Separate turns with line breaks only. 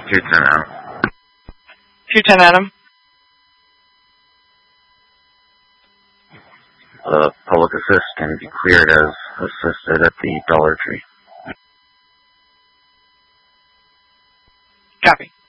Tier 10 Adam.
Tier 10 Adam.
Public assist can be cleared as assisted at the Dollar Tree.
Copy.